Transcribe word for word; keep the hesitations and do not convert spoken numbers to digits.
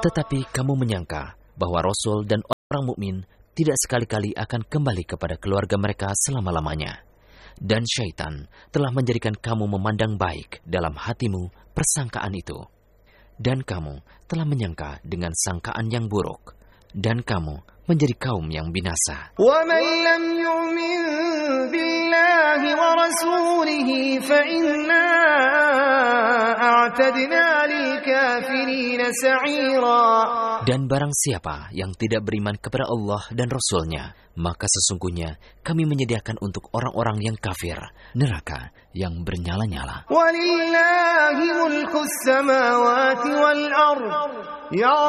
Tetapi kamu menyangka bahwa Rasul dan orang mukmin tidak sekali-kali akan kembali kepada keluarga mereka selama-lamanya. Dan syaitan telah menjadikan kamu memandang baik dalam hatimu persangkaan itu. Dan kamu telah menyangka dengan sangkaan yang buruk. Dan kamu menjadi kaum yang binasa. وَمَنْ لَمْ يُؤْمِنْ بِاللَّهِ وَرَسُولِهِ فَإِنَّا أَعْتَدْنَا لِلْكَافِرِينَ سَعِيرًا. Dan barang siapa yang tidak beriman kepada Allah dan Rasul-Nya, maka sesungguhnya kami menyediakan untuk orang-orang yang kafir neraka yang bernyala-nyala. وَلِلَّهِ مُلْكُ السَّمَاوَاتِ وَالْأَرْضِ